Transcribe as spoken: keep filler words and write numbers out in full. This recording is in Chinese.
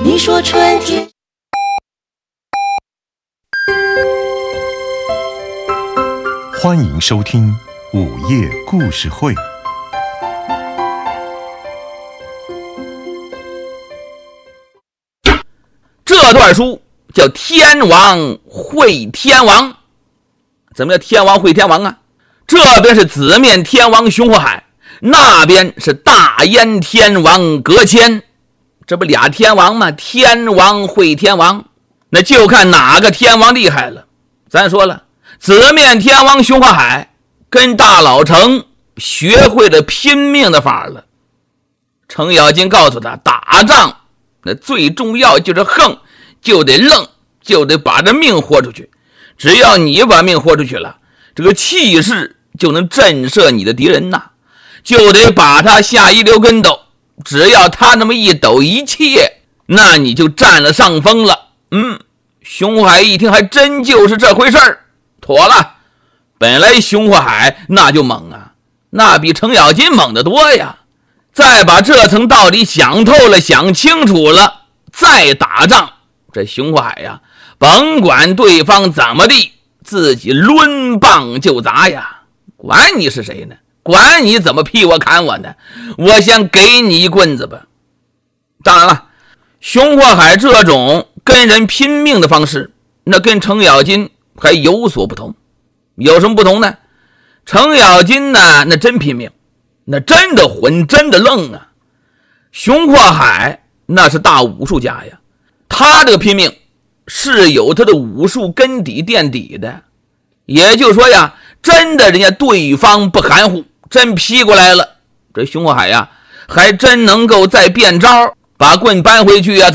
你说春天。 欢迎收听午夜故事会。 这段书叫天王会天王。怎么叫天王会天王啊？这边是紫面天王熊火海，那边是大燕天王葛谦，这不俩天王吗？天王会天王，那就看哪个天王厉害了。咱说了，紫面天王熊火海跟大老程学会了拼命的法了。程咬金告诉他，打仗那最重要就是横，就得愣，就得把这命豁出去。只要你把命豁出去了，这个气势就能震慑你的敌人呐，就得把他下一溜跟斗。只要他那么一抖一切，那你就占了上风了。嗯，熊火海一听，还真就是这回事儿，妥了。本来熊火海那就猛啊，那比程咬金猛得多呀。再把这层道理想透了，想清楚了，再打仗，这熊火海呀，甭管对方怎么地，自己抡棒就砸呀，管你是谁呢，管你怎么劈我砍我呢，我先给你一棍子吧。当然了，熊火海这种跟人拼命的方式，那跟程咬金还有所不同。有什么不同呢？程咬金呢，那真拼命，那真的混，真的愣啊。熊火海那是大武术家呀，他这个拼命是有他的武术根底垫底的。也就是说呀，真的人家对方不含糊，真劈过来了，这熊火海呀还真能够再变招，把棍扳回去呀，